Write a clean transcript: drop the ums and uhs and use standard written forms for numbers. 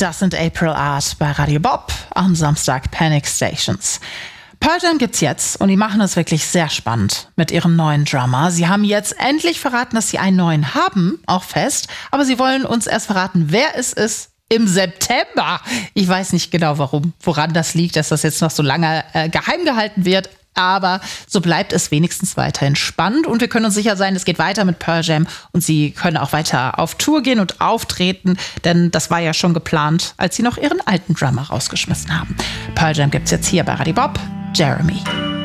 Das sind April Art bei Radio Bob am Samstag Panic Stations. Pearl Jam gibt's jetzt und die machen es wirklich sehr spannend mit ihrem neuen Drummer. Sie haben jetzt endlich verraten, dass sie einen neuen haben, auch fest. Aber sie wollen uns erst verraten, wer es ist im September. Ich weiß nicht genau woran das liegt, dass das jetzt noch so lange geheim gehalten wird. Aber so bleibt es wenigstens weiterhin spannend und wir können uns sicher sein, es geht weiter mit Pearl Jam und sie können auch weiter auf Tour gehen und auftreten, denn das war ja schon geplant, als sie noch ihren alten Drummer rausgeschmissen haben. Pearl Jam gibt's jetzt hier bei Radio Bob. Jeremy.